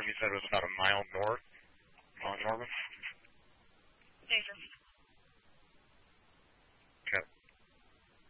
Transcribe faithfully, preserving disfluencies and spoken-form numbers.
room you said was about a mile north.